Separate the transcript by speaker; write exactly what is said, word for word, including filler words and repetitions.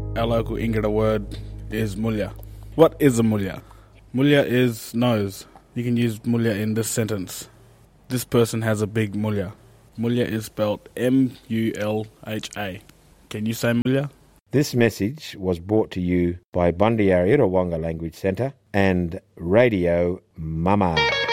Speaker 1: our local Ingada word is mulya. What is a mulya? Mulya is nose. You can use mulya in this sentence. This person has a big mulya. Mulya is spelled M U L H A. Can you say mulya?
Speaker 2: This message was brought to you by Bundyarra Wonga Language Centre and Radio Mama.